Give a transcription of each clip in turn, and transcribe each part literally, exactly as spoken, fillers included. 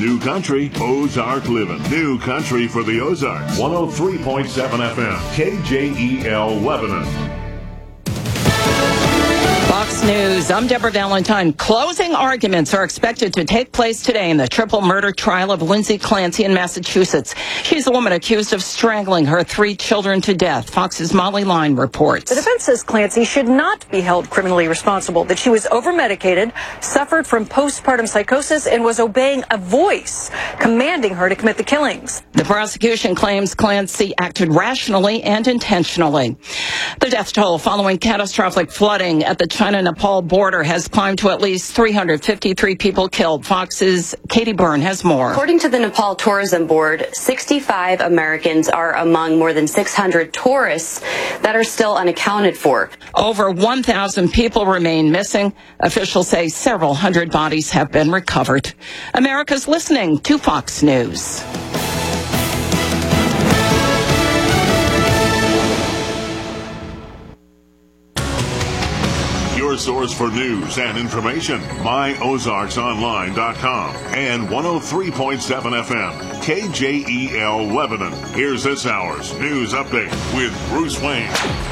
New Country, Ozark Living. New Country for the Ozarks. one oh three point seven F M, K J E L Lebanon. Fox News, I'm Deborah Valentine. Closing arguments are expected to take place today in the triple murder trial of Lindsay Clancy in Massachusetts. She's a woman accused of strangling her three children to death. Fox's Molly Line reports. The defense says Clancy should not be held criminally responsible, that she was over-medicated, suffered from postpartum psychosis, and was obeying a voice commanding her to commit the killings. The prosecution claims Clancy acted rationally and intentionally. The death toll following catastrophic flooding at the China-Nepal border has climbed to at least three hundred fifty-three people killed. Fox's Katie Byrne has more. According to the Nepal Tourism Board, sixty-five Americans are among more than six hundred tourists that are still unaccounted for. Over one thousand people remain missing. Officials say several hundred bodies have been recovered. America's listening to Fox News. Your source for news and information, my ozarks online dot com and one oh three point seven F M, K J E L Lebanon. Here's this hour's news update with Bruce Wayne.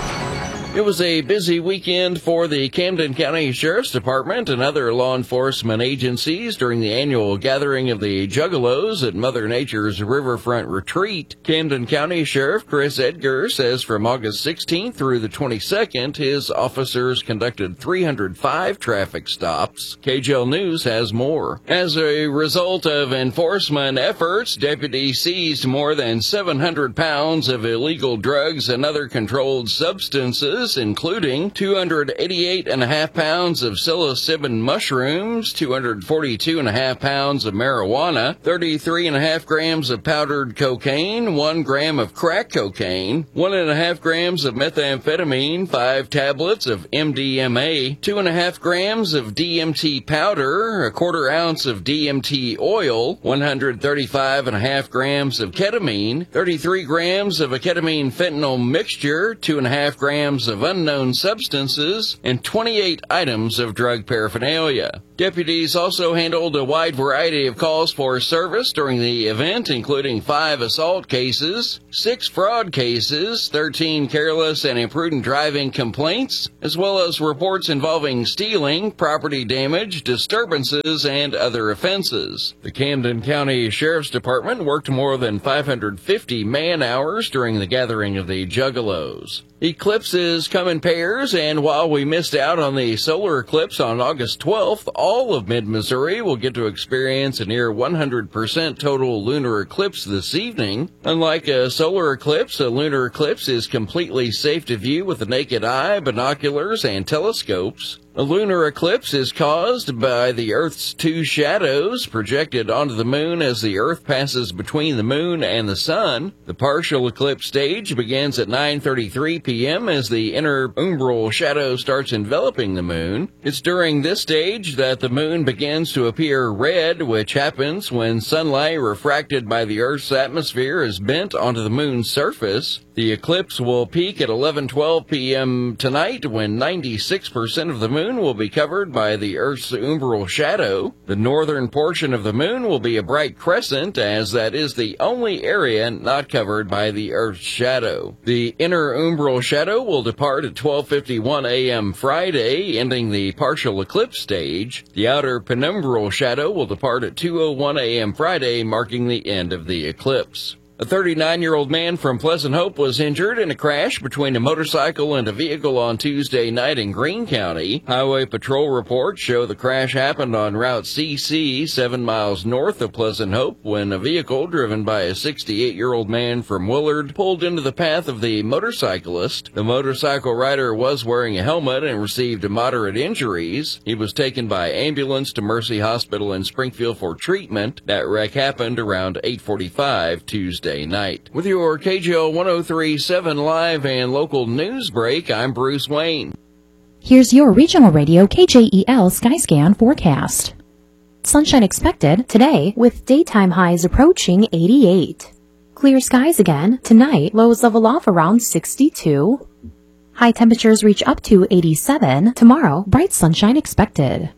It was a busy weekend for the Camden County Sheriff's Department and other law enforcement agencies during the annual gathering of the Juggalos at Mother Nature's Riverfront Retreat. Camden County Sheriff Chris Edgar says from August sixteenth through the twenty-second, his officers conducted three hundred five traffic stops. K J L News has more. As a result of enforcement efforts, deputies seized more than seven hundred pounds of illegal drugs and other controlled substances, including two hundred eighty-eight point five pounds of psilocybin mushrooms, two hundred forty-two point five pounds of marijuana, thirty-three point five grams of powdered cocaine, one gram of crack cocaine, one point five grams of methamphetamine, five tablets of M D M A, two point five grams of D M T powder, a quarter ounce of D M T oil, one hundred thirty-five point five grams of ketamine, thirty-three grams of a ketamine fentanyl mixture, two point five grams of unknown substances, and twenty-eight items of drug paraphernalia. Deputies also handled a wide variety of calls for service during the event, including five assault cases, six fraud cases, thirteen careless and imprudent driving complaints, as well as reports involving stealing, property damage, disturbances, and other offenses. The Camden County Sheriff's Department worked more than five hundred fifty man-hours during the gathering of the Juggalos. Eclipses come in pairs, and while we missed out on the solar eclipse on August twelfth, all of mid-Missouri will get to experience a near one hundred percent total lunar eclipse this evening. Unlike a solar eclipse, a lunar eclipse is completely safe to view with the naked eye, binoculars, and telescopes. A lunar eclipse is caused by the Earth's two shadows projected onto the moon as the Earth passes between the moon and the sun. The partial eclipse stage begins at nine thirty-three p.m. as the inner umbral shadow starts enveloping the moon. It's during this stage that the moon begins to appear red, which happens when sunlight refracted by the Earth's atmosphere is bent onto the moon's surface. The eclipse will peak at eleven twelve p.m. tonight when ninety-six percent of the moon will be covered by the Earth's umbral shadow. The northern portion of the moon will be a bright crescent, as that is the only area not covered by the Earth's shadow. The inner umbral shadow will depart at twelve fifty-one a.m. Friday, ending the partial eclipse stage. The outer penumbral shadow will depart at two oh one a.m. Friday, marking the end of the eclipse. A thirty-nine-year-old man from Pleasant Hope was injured in a crash between a motorcycle and a vehicle on Tuesday night in Greene County. Highway Patrol reports show the crash happened on Route C C, seven miles north of Pleasant Hope, when a vehicle driven by a sixty-eight-year-old man from Willard pulled into the path of the motorcyclist. The motorcycle rider was wearing a helmet and received moderate injuries. He was taken by ambulance to Mercy Hospital in Springfield for treatment. That wreck happened around eight forty-five Tuesday night. With your K J O one oh three point seven live and local news break, I'm Bruce Wayne. Here's your regional radio K J E L Skyscan forecast. Sunshine expected today with daytime highs approaching eighty-eight. Clear skies again tonight, lows level off around sixty-two. High temperatures reach up to eighty-seven. Tomorrow, bright sunshine expected.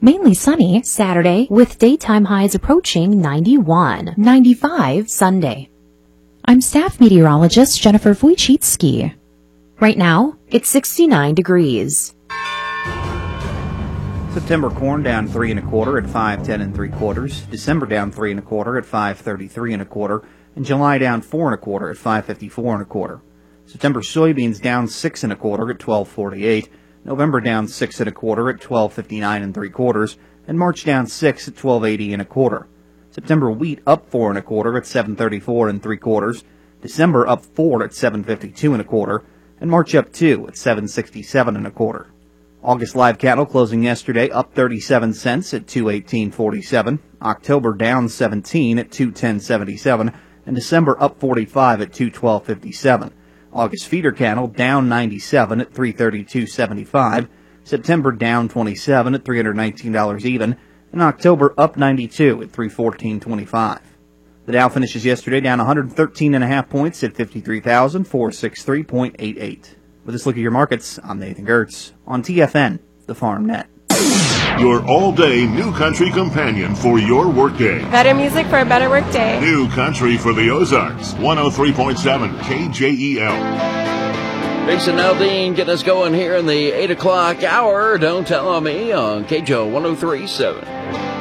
Mainly sunny Saturday with daytime highs approaching ninety-one, ninety-five Sunday. I'm staff meteorologist Jennifer Wojcicki. Right now, it's sixty-nine degrees. September corn down three and a quarter at five ten and three quarters. December down three and a quarter at five thirty-three and a quarter. And July down four and a quarter at five fifty-four and a quarter. September soybeans down six and a quarter at twelve forty-eight. November down six and a quarter at twelve fifty-nine and three quarters. And March down six at twelve eighty and a quarter. September wheat up four and a quarter at seven thirty-four and three quarters. December up four at seven fifty-two and a quarter. And March up two at seven sixty-seven and a quarter. August live cattle closing yesterday up thirty-seven cents at two eighteen forty-seven. October down seventeen at two ten seventy-seven. And December up forty-five at two twelve fifty-seven. August feeder cattle down ninety-seven at three thirty-two seventy-five. September down twenty-seven at three hundred nineteen dollars even. And October up ninety-two at three fourteen twenty-five. The Dow finishes yesterday down one hundred thirteen and a half points at fifty-three thousand four hundred sixty-three point eight eight. With this look at your markets, I'm Nathan Gertz on T F N, the Farm Net. Your all-day New Country companion for your workday. Better music for a better workday. New Country for the Ozarks, one oh three point seven K J E L. Jason Aldean getting us going here in the eight o'clock hour. Don't tell on me on K J O one oh three point seven.